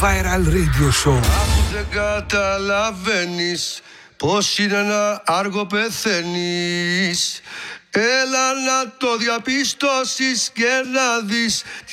Viral Radio Show. Αφού δεν καταλαβαίνεις πως είναι ένα άργο πεθαίνεις, έλα να το διαπιστώσεις και να δεις